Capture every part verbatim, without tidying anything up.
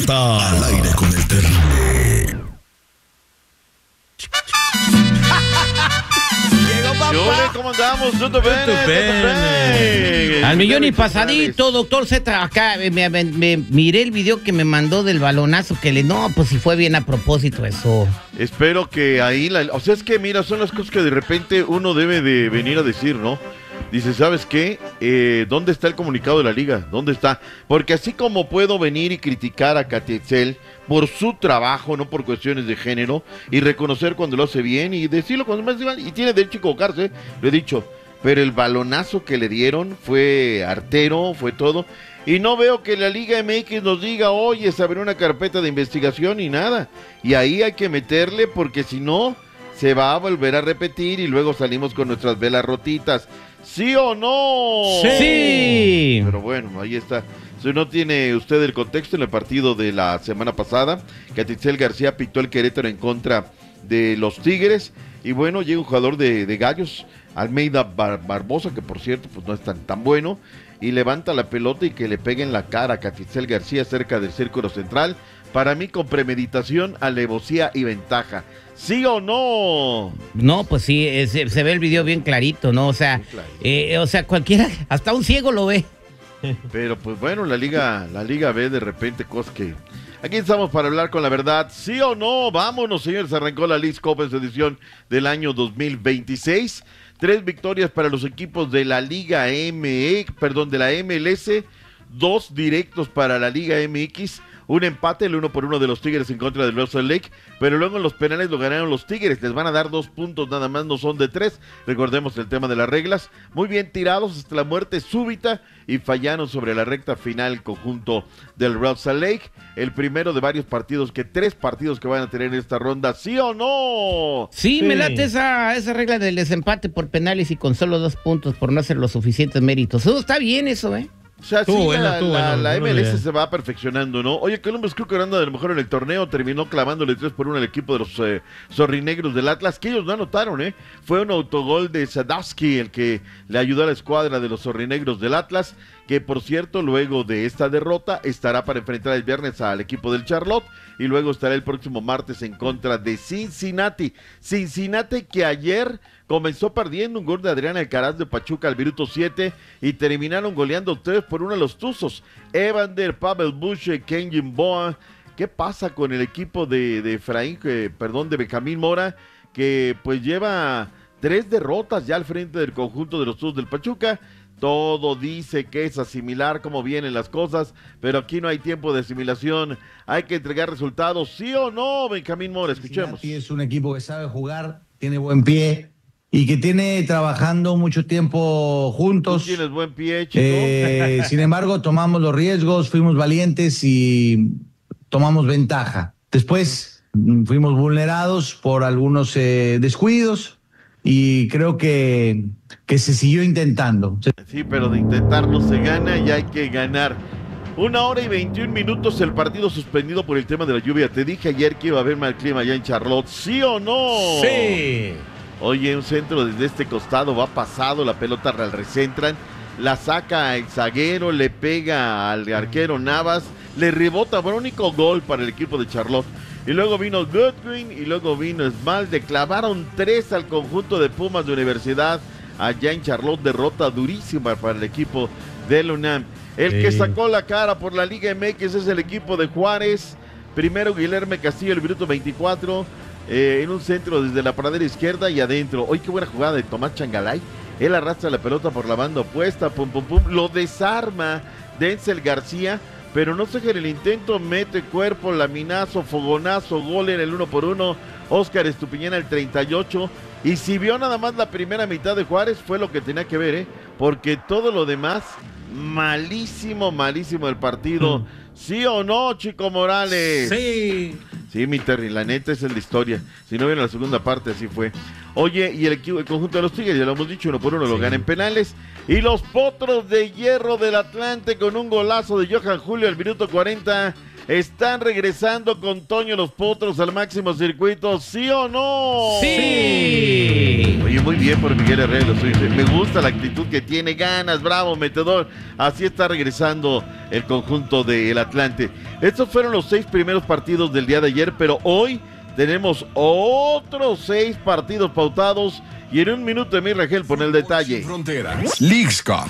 está al aire con el terrible. Yole, ¿cómo andamos? ¿Todo bien? ¿Todo bien? Al millón y pasadito, doctor Z. Acá me, me, me miré el video que me mandó del balonazo que le... No, pues si fue bien a propósito eso. Espero que ahí... La, o sea, es que mira, son las cosas que de repente uno debe de venir a decir, ¿no? Dice, ¿sabes qué? Eh, ¿Dónde está el comunicado de la liga? ¿Dónde está? Porque así como puedo venir y criticar a Katy Excel por su trabajo, no por cuestiones de género, y reconocer cuando lo hace bien y decirlo cuando me hace mal, y tiene derecho a equivocarse, lo he dicho, pero el balonazo que le dieron fue artero, fue todo, y no veo que la Liga M X nos diga, oye, se abrió una carpeta de investigación y nada, y ahí hay que meterle porque si no, se va a volver a repetir y luego salimos con nuestras velas rotitas. ¿Sí o no? Sí. Pero bueno, ahí está. Si no tiene usted el contexto, en el partido de la semana pasada, Katy Excel García pitó el Querétaro en contra de los Tigres. Y bueno, llega un jugador de, de Gallos, Almeida Bar- Barbosa, que por cierto pues no es tan, tan bueno, y levanta la pelota y que le pegue en la cara a Katy Excel García cerca del círculo central. Para mí con premeditación, alevosía y ventaja. ¿Sí o no? No, pues sí, es, se ve el video bien clarito, ¿no? O sea, eh, o sea, cualquiera, hasta un ciego lo ve. Pero pues bueno, la liga, la liga ve de repente cosas que... Aquí estamos para hablar con la verdad. ¿Sí o no? Vámonos, señores. Arrancó la Leagues Cup en su edición del año dos mil veintiséis. Tres victorias para los equipos de la Liga M E, perdón, de la M L S. Dos directos para la Liga M X. Un empate, el uno por uno de los Tigres en contra del Real Salt Lake, pero luego en los penales lo ganaron los Tigres, les van a dar dos puntos nada más, no son de tres, recordemos el tema de las reglas, muy bien tirados hasta la muerte súbita y fallaron sobre la recta final el conjunto del Real Salt Lake, el primero de varios partidos, que tres partidos que van a tener en esta ronda, ¿sí o no? Sí, sí. Me late esa, esa regla del desempate por penales y con solo dos puntos por no hacer los suficientes méritos, eso está bien eso, ¿eh? O sea, sí, bueno, la, la, bueno, la M L S bien. se va perfeccionando, ¿no? Oye, Columbus Crew que anda de lo mejor en el torneo, terminó clavándole tres por uno al equipo de los eh, zorrinegros del Atlas, que ellos no anotaron, ¿eh? Fue un autogol de Sadowski el que le ayudó a la escuadra de los zorrinegros del Atlas, que por cierto, luego de esta derrota, estará para enfrentar el viernes al equipo del Charlotte, y luego estará el próximo martes en contra de Cincinnati. Cincinnati que ayer comenzó perdiendo un gol de Adrián Alcaraz de Pachuca al minuto siete y terminaron goleando tres por uno a los Tuzos. Evander, Pavel Buche, Kenjin Boa. ¿Qué pasa con el equipo de, de Efraín, que, perdón, de Benjamín Mora, que pues lleva tres derrotas ya al frente del conjunto de los Tuzos del Pachuca? Todo dice que es asimilar cómo vienen las cosas, pero aquí no hay tiempo de asimilación, hay que entregar resultados, ¿sí o no, Benjamín Mora? Escuchemos. Cincinnati es un equipo que sabe jugar, tiene buen pie y que tiene trabajando mucho tiempo juntos. Tú tienes buen pie, chico. Eh, sin embargo, tomamos los riesgos, fuimos valientes y tomamos ventaja. Después fuimos vulnerados por algunos eh, descuidos y creo que, que se siguió intentando. Sí, pero de intentarlo se gana y hay que ganar. Una hora y veintiún minutos el partido suspendido por el tema de la lluvia. Te dije ayer que iba a haber mal clima allá en Charlotte, ¿sí o no? Sí. Oye, un centro desde este costado va pasado, la pelota la recentran, la saca el zaguero, le pega al arquero Navas, le rebota, bueno, único gol para el equipo de Charlotte. Y luego vino Goodwin y luego vino Esmalde, clavaron tres al conjunto de Pumas de Universidad allá en Charlotte, derrota durísima para el equipo del UNAM. El sí. que sacó la cara por la Liga M X es el equipo de Juárez, primero Guilherme Castillo, el minuto veinticuatro, eh, en un centro desde la pradera izquierda y adentro. Hoy qué buena jugada de Tomás Changalay, él arrastra la pelota por la banda opuesta, pum pum pum, lo desarma Denzel García, pero no sé que en el intento mete cuerpo, laminazo, fogonazo, gol en el uno por uno, Óscar Estupiñán al treinta y ocho, y si vio nada más la primera mitad de Juárez fue lo que tenía que ver, ¿eh? Porque todo lo demás, malísimo, malísimo el partido. Mm. ¿Sí o no, Chico Morales? Sí. Sí, mi Terry, la neta esa es la historia. Si no viene la segunda parte, así fue. Oye, y el equipo, el conjunto de los Tigres, ya lo hemos dicho, uno por uno sí. lo gana en penales. Y los Potros de Hierro del Atlante con un golazo de Johan Julio al minuto cuarenta ¿Están regresando con Toño los Potros al máximo circuito, sí o no? ¡Sí! Oye, muy bien por Miguel Herrera, me gusta la actitud que tiene, ganas, bravo, metedor. Así está regresando el conjunto del Atlante. Estos fueron los seis primeros partidos del día de ayer, pero hoy tenemos otros seis partidos pautados y en un minuto Emir Rangel pone el detalle. Fronteras. Leagues Cup.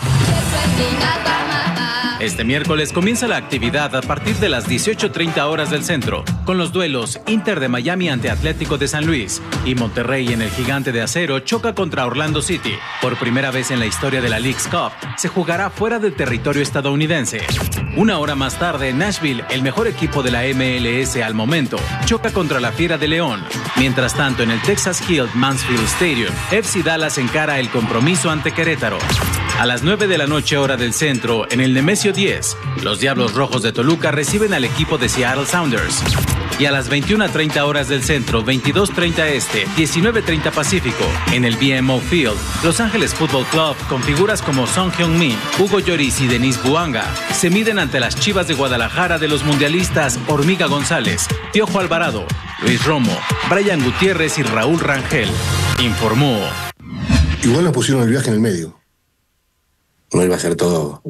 Este miércoles comienza la actividad a partir de las dieciocho treinta horas del centro, con los duelos Inter de Miami ante Atlético de San Luis y Monterrey en el Gigante de Acero choca contra Orlando City. Por primera vez en la historia de la Leagues Cup, se jugará fuera del territorio estadounidense. Una hora más tarde, Nashville, el mejor equipo de la M L S al momento, choca contra la Fiera de León. Mientras tanto, en el Texas Hill Mansfield Stadium, F C Dallas encara el compromiso ante Querétaro. A las nueve de la noche hora del centro, en el Nemesio diez, los Diablos Rojos de Toluca reciben al equipo de Seattle Sounders. Y a las veintiuna treinta horas del centro, veintidós treinta este, diecinueve treinta pacífico, en el B M O Field, Los Ángeles Football Club, con figuras como Song Hyun-min, Hugo Lloris y Denis Buanga, se miden ante las Chivas de Guadalajara de los mundialistas Hormiga González, Piojo Alvarado, Luis Romo, Brian Gutiérrez y Raúl Rangel. Informó. Igual nos pusieron el viaje en el medio. No iba a ser todo.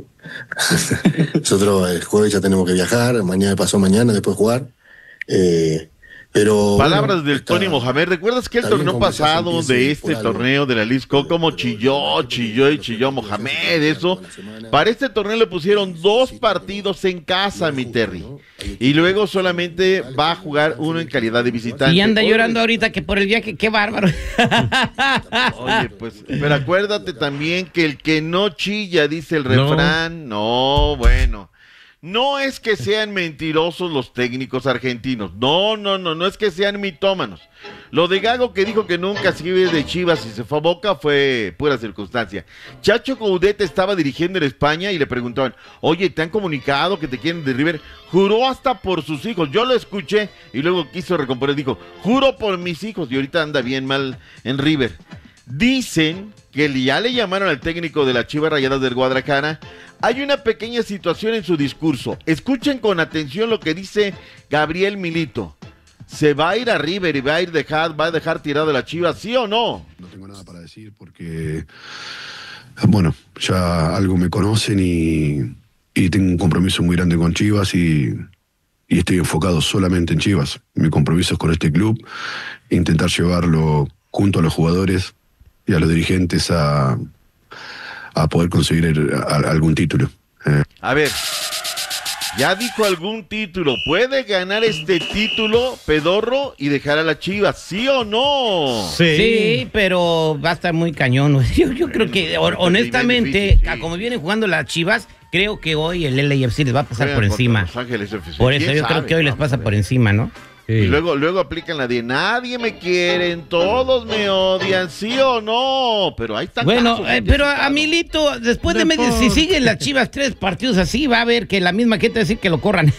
Nosotros el jueves ya tenemos que viajar, mañana pasó mañana, después jugar. Eh, pero Palabras bueno, del está, Tony Mohamed. ¿Recuerdas que el torneo pasado de este torneo de la Leagues Cup, como chilló, chilló y chilló Mohamed? Eso. Para este torneo le pusieron dos partidos en casa, mi Terry. Y luego solamente va a jugar uno en calidad de visitante. Y anda llorando ahorita que por el viaje, qué bárbaro. Oye, pues, pero acuérdate también que el que no chilla, dice el refrán. No, no bueno. No es que sean mentirosos los técnicos argentinos. No, no, no, no es que sean mitómanos. Lo de Gago, que dijo que nunca se iba de Chivas y se fue a Boca, fue pura circunstancia. Chacho Coudet estaba dirigiendo en España y le preguntaban, oye, ¿te han comunicado que te quieren de River? Juró hasta por sus hijos. Yo lo escuché y luego quiso recomponer. Dijo, juro por mis hijos, y ahorita anda bien mal en River. Dicen que ya le llamaron al técnico de las Chivas Rayadas del Guadalajara. Hay una pequeña situación en su discurso. Escuchen con atención lo que dice Gabriel Milito. ¿Se va a ir a River y va a ir dejar, va a dejar tirado a la Chivas, sí o no? No tengo nada para decir porque, bueno, ya algo me conocen y, y tengo un compromiso muy grande con Chivas y, y estoy enfocado solamente en Chivas. Mi compromiso es con este club, intentar llevarlo junto a los jugadores y a los dirigentes a, a poder conseguir el, a, algún título. Eh. A ver, ya dijo algún título. ¿Puede ganar este título, Pedorro, y dejar a la Chivas, sí o no? Sí, sí, pero va a estar muy cañón. Yo, yo creo que, honestamente, difícil, sí. Como vienen jugando las Chivas, creo que hoy el L A F C les va a pasar por encima. Los Ángeles F C. Por eso yo sabe? creo que hoy les pasa por encima, ¿no? Sí. Y luego, luego aplican la de nadie me quieren, todos me odian, sí o no. Pero ahí está. Bueno, eh, pero a Milito, después de medio, si siguen las Chivas tres partidos así, va a ver que la misma gente va a decir que lo corran.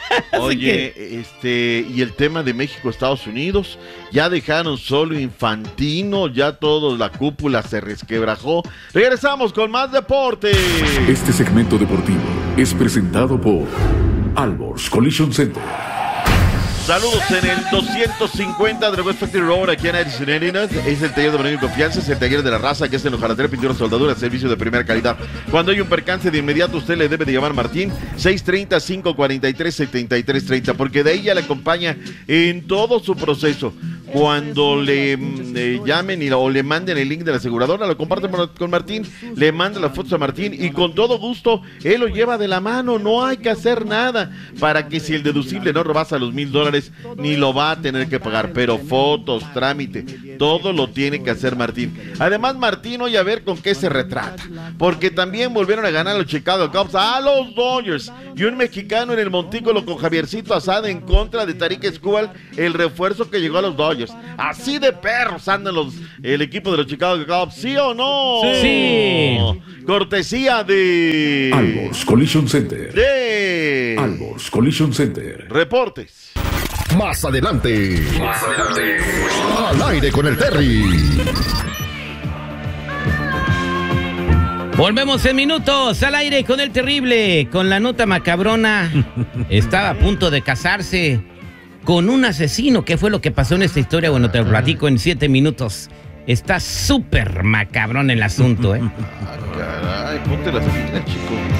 Oye, que... este, y el tema de México, Estados Unidos, ya dejaron solo Infantino, ya todos, la cúpula se resquebrajó. Regresamos con más deporte. Este segmento deportivo es presentado por Alborz Collision Center. Saludos en el doscientos cincuenta de la West Factory Road, aquí en Edison, Illinois. Es el taller de manejo y confianza, es el taller de la raza, que es en hojalatería, pintura, soldadura, servicio de primera calidad. Cuando hay un percance, de inmediato usted le debe de llamar a Martín, seis treinta, cinco cuarenta y tres, setenta y tres treinta, porque de ahí ya le acompaña en todo su proceso. Cuando le, le llamen y, o le manden el link de la aseguradora, lo comparten con Martín, le manda las fotos a Martín y con todo gusto él lo lleva de la mano. No hay que hacer nada para que si el deducible no rebasa los mil dólares, ni lo va a tener que pagar, pero fotos, trámite, todo lo tiene que hacer Martín. Además, Martín, hoy a ver con qué se retrata, porque también volvieron a ganar los Chicago Cubs a los Dodgers, y un mexicano en el montículo con Javiercito Asada en contra de Tarik Skubal, el refuerzo que llegó a los Dodgers. Así de perros andan los, el equipo de los Chicago Cubs, ¿sí o no? Sí. Cortesía de Alborz Collision Center. De Alborz Collision Center. Reportes. Más adelante. Más adelante. Al aire con el Terry. Volvemos en minutos al aire con el terrible, con la nota macabrona. Estaba a punto de casarse con un asesino. ¿Qué fue lo que pasó en esta historia? Bueno, te lo platico en siete minutos. Está súper macabrón el asunto, ¿eh? Ah, caray, ponte las pilas, chico.